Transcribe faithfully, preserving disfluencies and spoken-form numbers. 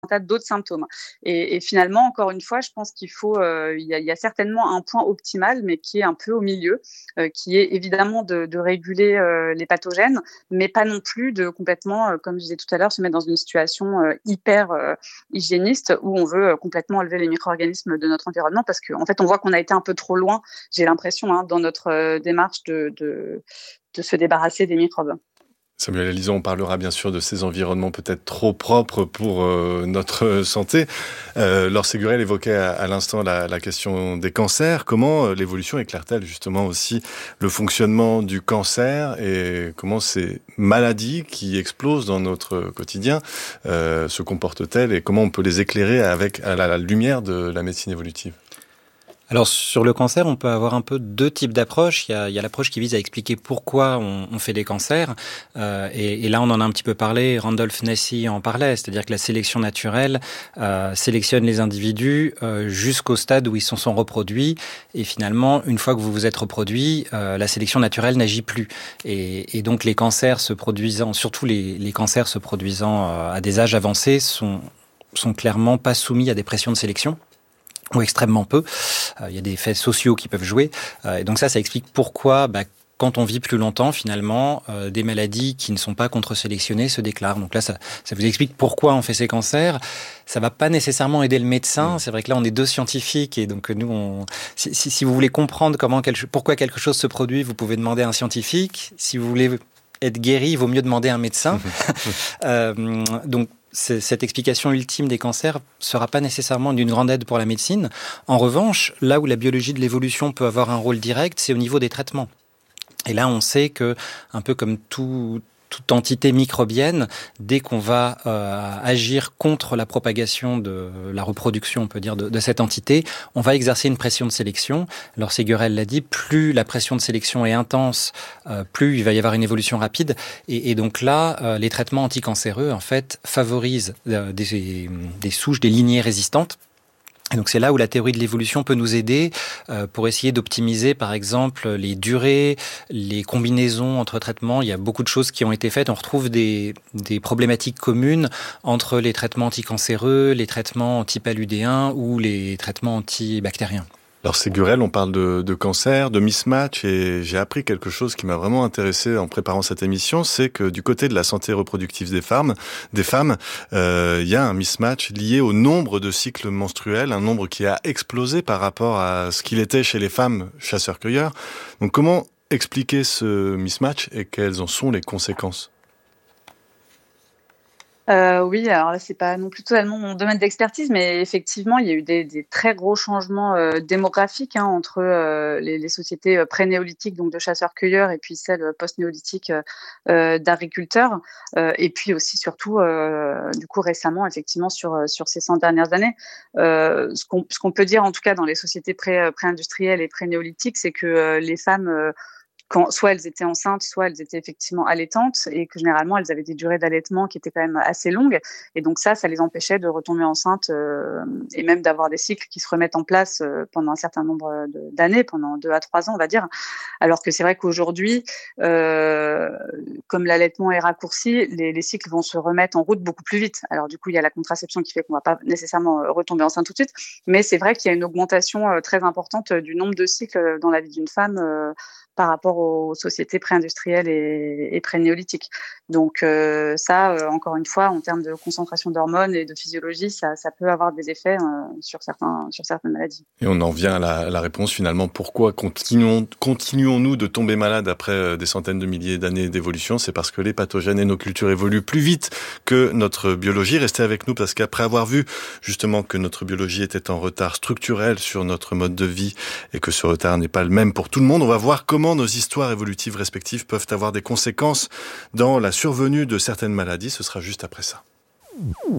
tas d'autres symptômes. Et, et finalement, encore une fois, je pense qu'il faut, euh, il y a, il y a certainement un point optimal, mais qui est un peu au milieu, euh, qui est évidemment de, de réguler euh, les pathogènes, mais pas non plus de complètement, euh, comme je disais tout à l'heure, se mettre dans une situation euh, hyper euh, hygiéniste où on veut euh, complètement enlever les micro-organismes de notre environnement, parce qu'en en fait, on voit qu'on a été un peu trop loin, j'ai l'impression, hein, dans notre euh, démarche de, de, de se débarrasser des microbes. Samuel Alizon, on parlera bien sûr de ces environnements peut-être trop propres pour euh, notre santé. Euh, Laure Ségurel évoquait à, à l'instant la, la question des cancers. Comment euh, l'évolution éclaire-t-elle justement aussi le fonctionnement du cancer et comment ces maladies qui explosent dans notre quotidien euh, se comportent-elles et comment on peut les éclairer avec à la, la lumière de la médecine évolutive ? Alors sur le cancer, on peut avoir un peu deux types d'approches. Il y a, il y a l'approche qui vise à expliquer pourquoi on, on fait des cancers. Euh, et, et là, on en a un petit peu parlé. Randolph Nesse en parlait, c'est-à-dire que la sélection naturelle euh, sélectionne les individus euh, jusqu'au stade où ils se sont reproduits. Et finalement, une fois que vous vous êtes reproduit, euh, la sélection naturelle n'agit plus. Et, et donc les cancers se produisant, surtout les, les cancers se produisant euh, à des âges avancés, sont, sont clairement pas soumis à des pressions de sélection, ou extrêmement peu. Euh, il y a des faits sociaux qui peuvent jouer. Euh, et donc ça, ça explique pourquoi, bah, quand on vit plus longtemps, finalement, euh, des maladies qui ne sont pas contre-sélectionnées se déclarent. Donc là, ça, ça vous explique pourquoi on fait ces cancers. Ça va pas nécessairement aider le médecin. C'est vrai que là, on est deux scientifiques et donc nous, on, si, si, si vous voulez comprendre comment, quelque, pourquoi quelque chose se produit, vous pouvez demander à un scientifique. Si vous voulez être guéri, il vaut mieux demander à un médecin. euh, donc C'est, cette explication ultime des cancers sera pas nécessairement d'une grande aide pour la médecine. En revanche, là où la biologie de l'évolution peut avoir un rôle direct, c'est au niveau des traitements. Et là, on sait que, un peu comme tout, toute entité microbienne, dès qu'on va euh, agir contre la propagation de la reproduction, on peut dire, de, de cette entité, on va exercer une pression de sélection. Alors Ségurel l'a dit, plus la pression de sélection est intense, euh, plus il va y avoir une évolution rapide. Et, et donc là, euh, les traitements anticancéreux, en fait, favorisent euh, des, des souches, des lignées résistantes. Et donc c'est là où la théorie de l'évolution peut nous aider euh, pour essayer d'optimiser, par exemple, les durées, les combinaisons entre traitements. Il y a beaucoup de choses qui ont été faites. On retrouve des, des problématiques communes entre les traitements anticancéreux, les traitements antipaludéens ou les traitements antibactériens. Alors Ségurel, on parle de, de cancer, de mismatch, et j'ai appris quelque chose qui m'a vraiment intéressé en préparant cette émission, c'est que du côté de la santé reproductive des femmes, des femmes, euh, il y a un mismatch lié au nombre de cycles menstruels, un nombre qui a explosé par rapport à ce qu'il était chez les femmes chasseurs-cueilleurs. Donc comment expliquer ce mismatch et quelles en sont les conséquences ? Euh, oui, alors là, c'est pas non plus totalement mon domaine d'expertise, mais effectivement, il y a eu des, des très gros changements euh, démographiques hein, entre euh, les, les sociétés euh, pré-néolithiques, donc de chasseurs-cueilleurs, et puis celles post-néolithiques euh, d'agriculteurs, euh, et puis aussi surtout, euh, du coup, récemment, effectivement, sur sur ces cent dernières années, euh, ce qu'on ce qu'on peut dire en tout cas dans les sociétés pré pré-industrielles et pré-néolithiques, c'est que euh, les femmes euh, quand soit elles étaient enceintes, soit elles étaient effectivement allaitantes, et que généralement elles avaient des durées d'allaitement qui étaient quand même assez longues, et donc ça, ça les empêchait de retomber enceintes euh, et même d'avoir des cycles qui se remettent en place euh, pendant un certain nombre de, d'années, pendant deux à trois ans, on va dire. Alors que c'est vrai qu'aujourd'hui, euh, comme l'allaitement est raccourci, les, les cycles vont se remettre en route beaucoup plus vite. Alors du coup, il y a la contraception qui fait qu'on va pas nécessairement retomber enceinte tout de suite, mais c'est vrai qu'il y a une augmentation euh, très importante du nombre de cycles dans la vie d'une femme euh, par rapport aux sociétés pré-industrielles et, et pré-néolithiques. Donc euh, ça, euh, encore une fois, en termes de concentration d'hormones et de physiologie, ça, ça peut avoir des effets euh, sur, certains, sur certaines maladies. Et on en vient à la, à la réponse finalement, pourquoi continuons, continuons-nous de tomber malades après des centaines de milliers d'années d'évolution ? C'est parce que les pathogènes et nos cultures évoluent plus vite que notre biologie. Restez avec nous parce qu'après avoir vu justement que notre biologie était en retard structurel sur notre mode de vie et que ce retard n'est pas le même pour tout le monde, on va voir comment nos histoires évolutives respectives peuvent avoir des conséquences dans la survenue de certaines maladies. Ce sera juste après ça.